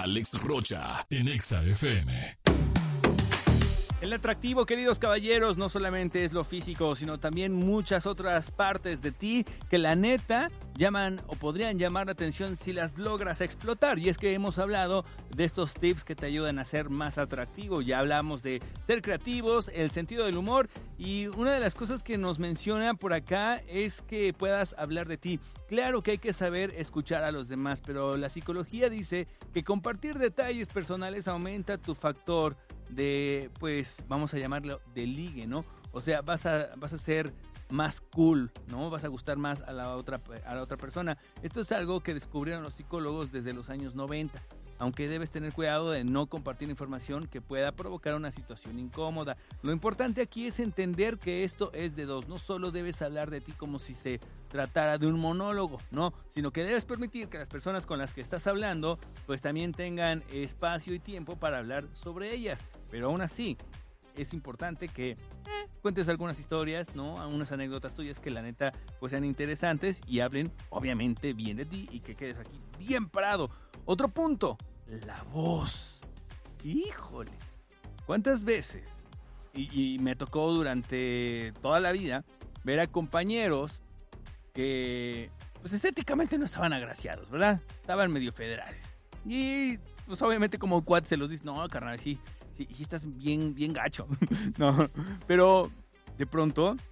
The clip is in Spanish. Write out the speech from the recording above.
Alex Rocha, en Exa FM. El atractivo, queridos caballeros, no solamente es lo físico, sino también muchas otras partes de ti que la neta llaman o podrían llamar la atención si las logras explotar. Y es que hemos hablado de estos tips que te ayudan a ser más atractivo. Ya hablamos de ser creativos, el sentido del humor, y una de las cosas que nos menciona por acá es que puedas hablar de ti. Claro que hay que saber escuchar a los demás, pero la psicología dice que compartir detalles personales aumenta tu factor de, pues, vamos a llamarlo de ligue, ¿no? O sea, vas a ser más cool, ¿no? Vas a gustar más a la otra persona. Esto es algo que descubrieron los psicólogos desde los años 90. Aunque debes tener cuidado de no compartir información que pueda provocar una situación incómoda. Lo importante aquí es entender que esto es de dos. No solo debes hablar de ti como si se tratara de un monólogo, no, sino que debes permitir que las personas con las que estás hablando pues también tengan espacio y tiempo para hablar sobre ellas. Pero aún así, es importante que cuentes algunas historias, ¿no? Unas anécdotas tuyas que la neta pues sean interesantes y hablen obviamente bien de ti y que quedes aquí bien parado. Otro punto, la voz. Híjole, ¿cuántas veces? Y me tocó durante toda la vida ver a compañeros que pues estéticamente no estaban agraciados, ¿verdad? Estaban medio federales. Y pues obviamente como cuate se los dice, no, carnal, sí estás bien gacho. No, pero de pronto